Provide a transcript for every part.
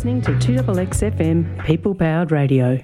listening to 2XX FM, people-powered radio.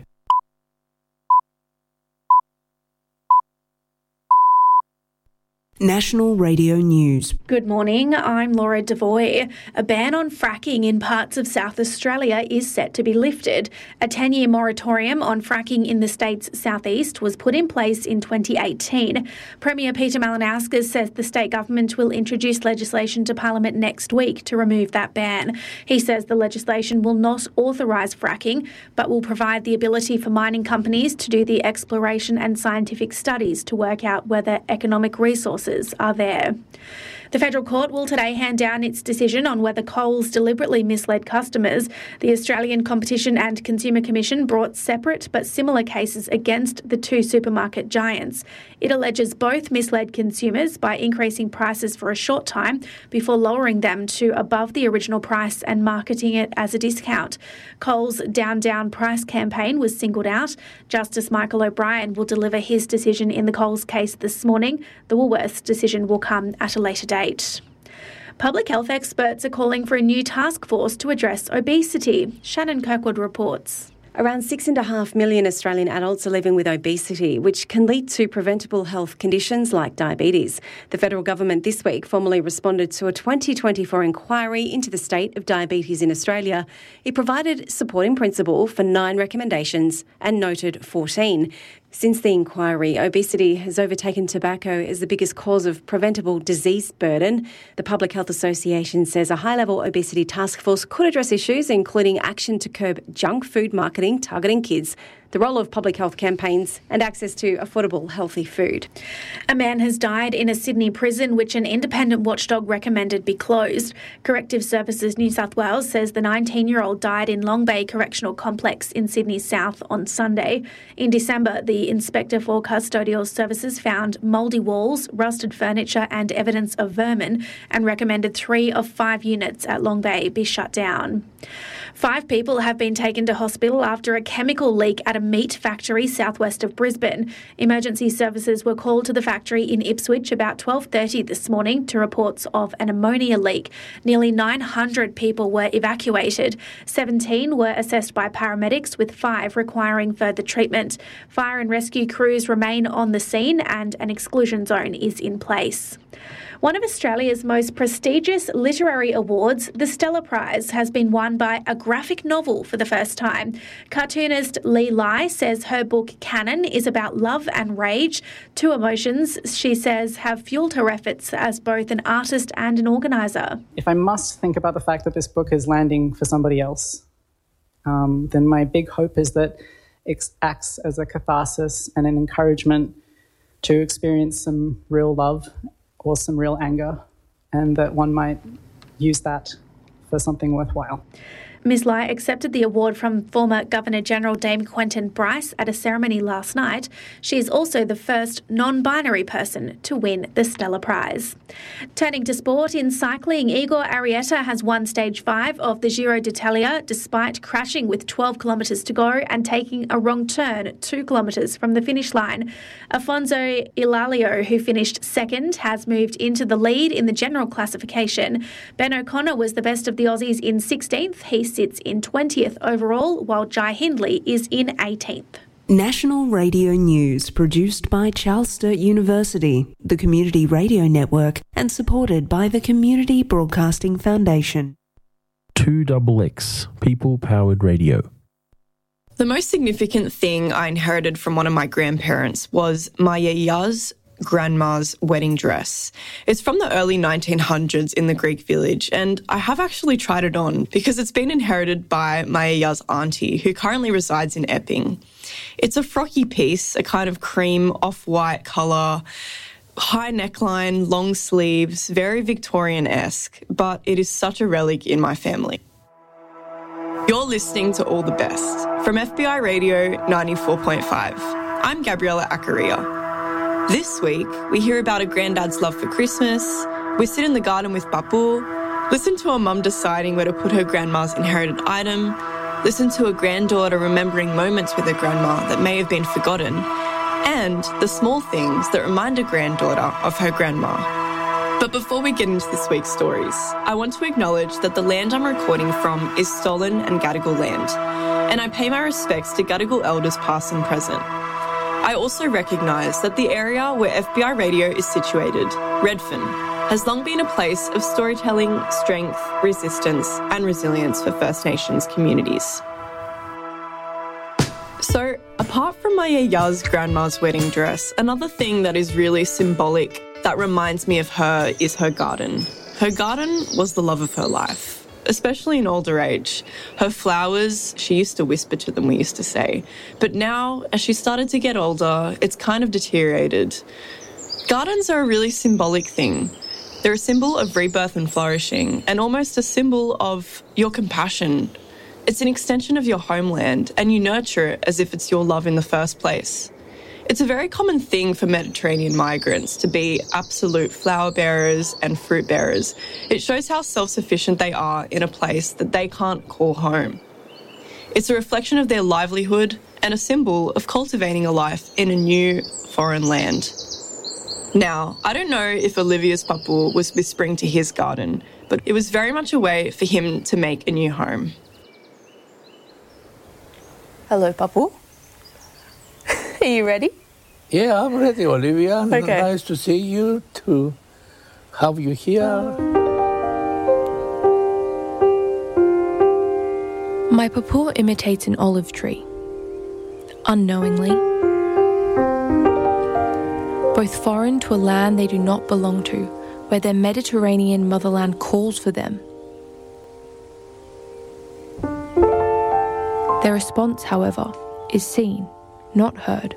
National Radio News. Good morning, I'm Laura Devoy. A ban on fracking in parts of South Australia is set to be lifted. A 10-year moratorium on fracking in the state's southeast was put in place in 2018. Premier Peter Malinauskas says the state government will introduce legislation to Parliament next week to remove that ban. He says the legislation will not authorise fracking, but will provide the ability for mining companies to do the exploration and scientific studies to work out whether economic resources are there. The Federal Court will today hand down its decision on whether Coles deliberately misled customers. The Australian Competition and Consumer Commission brought separate but similar cases against the two supermarket giants. It alleges both misled consumers by increasing prices for a short time before lowering them to above the original price and marketing it as a discount. Coles' Down price campaign was singled out. Justice Michael O'Brien will deliver his decision in the Coles case this morning. The Woolworths decision will come at a later date. Public health experts are calling for a new task force to address obesity. Shannon Kirkwood reports. Around 6.5 million Australian adults are living with obesity, which can lead to preventable health conditions like diabetes. The federal government this week formally responded to a 2024 inquiry into the state of diabetes in Australia. It provided support in principle for 9 recommendations and noted 14. Since the inquiry, obesity has overtaken tobacco as the biggest cause of preventable disease burden. The Public Health Association says a high-level obesity task force could address issues including action to curb junk food marketing targeting kids, the role of public health campaigns and access to affordable, healthy food. A man has died in a Sydney prison which an independent watchdog recommended be closed. Corrective Services New South Wales says the 19-year-old died in Long Bay Correctional Complex in Sydney South on Sunday. In December, the Inspector for Custodial Services found mouldy walls, rusted furniture and evidence of vermin and recommended 3 of 5 units at Long Bay be shut down. 5 people have been taken to hospital after a chemical leak at a meat factory southwest of Brisbane. Emergency services were called to the factory in Ipswich about 12:30 this morning to reports of an ammonia leak. Nearly 900 people were evacuated. 17 were assessed by paramedics, with 5 requiring further treatment. Fire and rescue crews remain on the scene and an exclusion zone is in place. One of Australia's most prestigious literary awards, the Stella Prize, has been won by a graphic novel for the first time. Cartoonist Lee Lai says her book Canon is about love and rage, 2 emotions she says have fueled her efforts as both an artist and an organiser. If I must think about the fact that this book is landing for somebody else, then my big hope is that it acts as a catharsis and an encouragement to experience some real love or some real anger, and that one might use that for something worthwhile. Ms Lai accepted the award from former Governor-General Dame Quentin Bryce at a ceremony last night. She is also the first non-binary person to win the Stella Prize. Turning to sport, in cycling, Igor Arrieta has won Stage 5 of the Giro d'Italia despite crashing with 12 kilometres to go and taking a wrong turn 2 kilometres from the finish line. Afonso Ilalio, who finished second, has moved into the lead in the general classification. Ben O'Connor was the best of the Aussies in 16th. He sits in 20th overall, while Jai Hindley is in 18th. National Radio News, produced by Charles Sturt University, the Community Radio Network, and supported by the Community Broadcasting Foundation. 2XX, people-powered radio. The most significant thing I inherited from one of my grandparents was my yaya's grandma's wedding dress. It's from the early 1900s in the Greek village, and I have actually tried it on because it's been inherited by my yaya's auntie, who currently resides in Epping. It's a frocky piece, a kind of cream off-white colour, high neckline, long sleeves, very Victorian-esque, but it is such a relic in my family. You're listening to All the Best from FBI Radio 94.5. I'm Gabriella Accaria. This week, we hear about a granddad's love for Christmas, we sit in the garden with Bapu, listen to a mum deciding where to put her grandma's inherited item, listen to a granddaughter remembering moments with her grandma that may have been forgotten, and the small things that remind a granddaughter of her grandma. But before we get into this week's stories, I want to acknowledge that the land I'm recording from is stolen and Gadigal land, and I pay my respects to Gadigal elders past and present. I also recognise that the area where FBI Radio is situated, Redfern, has long been a place of storytelling, strength, resistance and resilience for First Nations communities. So, apart from my Yayya's grandma's wedding dress, another thing that is really symbolic that reminds me of her is her garden. Her garden was the love of her life, especially in older age. Her flowers, she used to whisper to them, we used to say. But now, as she started to get older, it's kind of deteriorated. Gardens are a really symbolic thing. They're a symbol of rebirth and flourishing, and almost a symbol of your compassion. It's an extension of your homeland, and you nurture it as if it's your love in the first place. It's a very common thing for Mediterranean migrants to be absolute flower bearers and fruit bearers. It shows how self-sufficient they are in a place that they can't call home. It's a reflection of their livelihood and a symbol of cultivating a life in a new foreign land. Now, I don't know if Olivia's papu was whispering to his garden, but it was very much a way for him to make a new home. Hello, papu. Are you ready? Yeah, I'm ready, Olivia. Okay. Nice to see you, to have you here. My papu imitates an olive tree. Unknowingly. Both foreign to a land they do not belong to, where their Mediterranean motherland calls for them. Their response, however, is seen, not heard.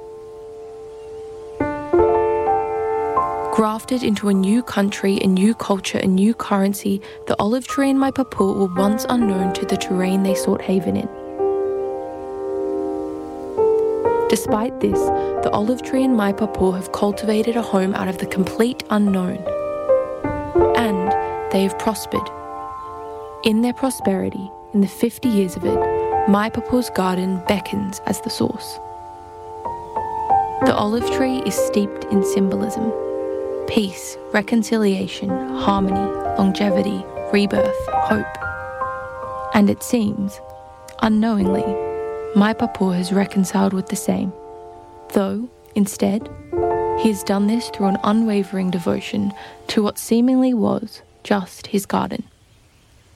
Grafted into a new country, a new culture, a new currency, the olive tree and my papu were once unknown to the terrain they sought haven in. Despite this, the olive tree and my papu have cultivated a home out of the complete unknown. And they have prospered. In their prosperity, in the 50 years of it, my papu's garden beckons as the source. The olive tree is steeped in symbolism. Peace, reconciliation, harmony, longevity, rebirth, hope. And it seems, unknowingly, my papu has reconciled with the same, though, instead, he has done this through an unwavering devotion to what seemingly was just his garden.